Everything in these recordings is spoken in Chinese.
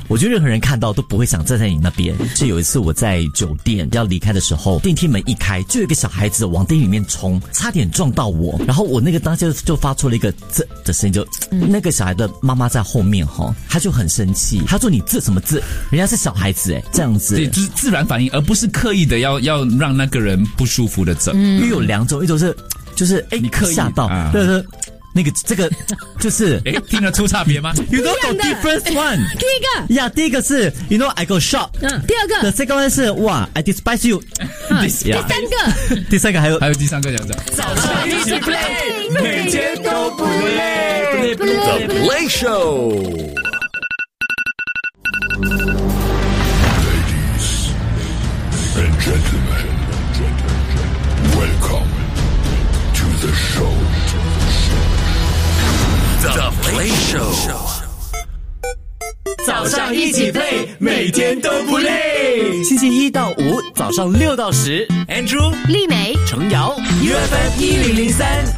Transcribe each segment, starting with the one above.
我觉得任何人看到都不会想站在你那边。是有一次我在酒店要离开的时候，电梯门一开，就有一个小孩子往电梯里面冲，差点撞到我。然后我那个当下就发出了一个“啧”的声音，就那个小孩的妈妈在后面哈，他就很生气，他说你啧什么啧？人家是小孩子这样子。 对，就是自然反应，而不是刻意的要让那个人不舒服的啧。 因为有两种，一种是就是你刻意吓到，对。那个这个就是听得出差别吗 ？You know the different one。 第一个第一个是 You know I go shop。 第二个 The second one 是哇 I despise you。第三个还有第三个讲早上一起 play， 每天都不累。The Play Show。 And gentlemen, welcome to the show. The Play Show。早上一起 play， 每天都不累。 星期一到五早上6到10 Andrew、 丽美、 程瑶 UFM1003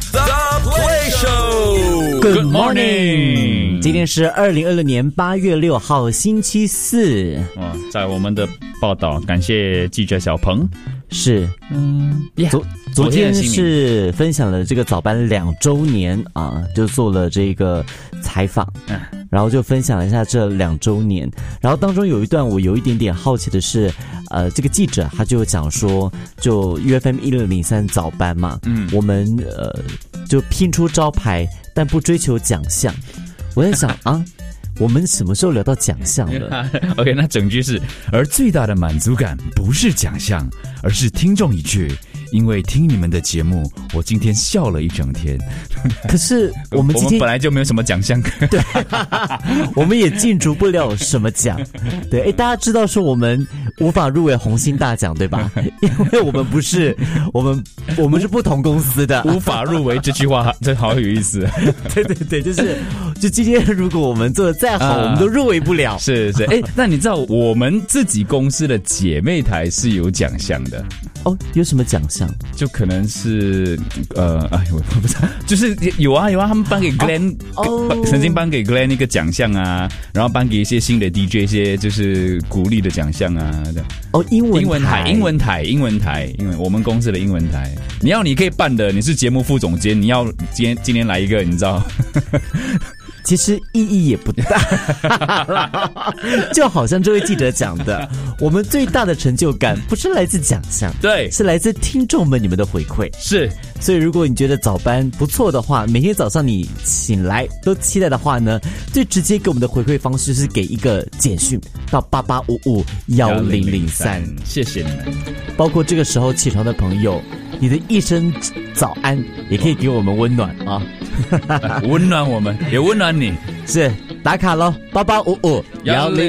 The Play Show。Good morning。今天是2026年8月6号星期四。 在我们的报道，感谢记者小鹏。 是，昨天是分享了这个早班2周年啊，就做了这个采访，然后就分享了一下这2周年，然后当中有一段我有一点点好奇的是，这个记者他就讲说，就 UFM1003 早班嘛，我们就拼出招牌，但不追求奖项。我在想啊。我们什么时候聊到奖项了 ？OK， 那整句是，而最大的满足感不是奖项，而是听众一句，因为听你们的节目，我今天笑了一整天。 可是我们今天本来就没有什么奖项， 对，我们也竞逐不了什么奖。对，大家知道说我们无法入围红星大奖，对吧？因为我们不是，我们是不同公司的， 无法入围这句话真好有意思。 对，就今天如果我们做的再好，我们都入围不了。 是，那你知道我们自己公司的姐妹台是有奖项的哦？有什么奖项？ 就可能是我不知道，就是有啊，他们颁给 Glenn，曾经颁给 Glenn 一个奖项啊，然后颁给一些新的 DJ 一些就是鼓励的奖项啊。 英文台，我们公司的英文台，你可以办的，你是节目副总监，你要今天来一个，你知道。 其实意义也不大，就好像这位记者讲的，我们最大的成就感不是来自奖项， 对， 是来自听众们你们的回馈。 是， 所以如果你觉得早班不错的话，每天早上你醒来都期待的话呢，最直接给我们的回馈方式是给一个简讯到88551003， 谢谢你们。 包括这个时候起床的朋友，你的一声早安也可以给我们温暖啊。 温暖我们，也温暖你， 是打卡咯，88551003。